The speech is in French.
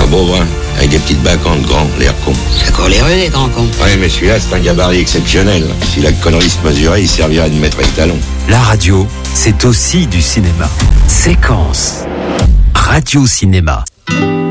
beau brun, avec des petites bacantes grands, l'air con. C'est coléreux, les grands cons. Ouais, mais celui-là, c'est un gabarit exceptionnel. Si la connerie se mesurait, il servirait de maître étalon. La radio, c'est aussi du cinéma. Séquence. Radio Cinéma.